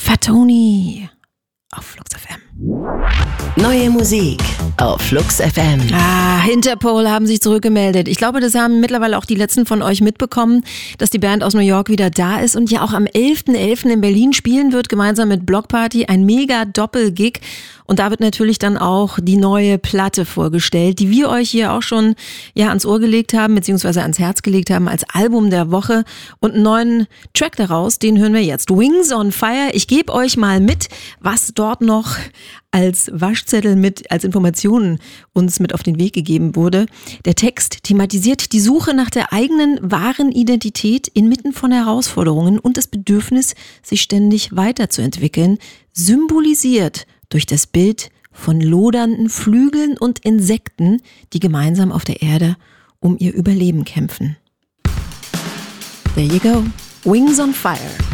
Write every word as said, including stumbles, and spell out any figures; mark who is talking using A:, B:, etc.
A: Fatoni auf Flux F M.
B: Neue Musik auf Flux F M.
A: Ah, Interpol haben sich zurückgemeldet. Ich glaube, das haben mittlerweile auch die letzten von euch mitbekommen, dass die Band aus New York wieder da ist und ja auch am elften elften in Berlin spielen wird, gemeinsam mit Block Party. Ein mega Doppelgig. Und da wird natürlich dann auch die neue Platte vorgestellt, die wir euch hier auch schon ja ans Ohr gelegt haben, beziehungsweise ans Herz gelegt haben als Album der Woche. Und einen neuen Track daraus, den hören wir jetzt. Wings on Fire. Ich gebe euch mal mit, was dort noch als Waschzettel mit, als Informationen uns mit auf den Weg gegeben wurde. Der Text thematisiert die Suche nach der eigenen wahren Identität inmitten von Herausforderungen und das Bedürfnis, sich ständig weiterzuentwickeln, symbolisiert durch das Bild von lodernden Flügeln und Insekten, die gemeinsam auf der Erde um ihr Überleben kämpfen. There you go. Wings on Fire.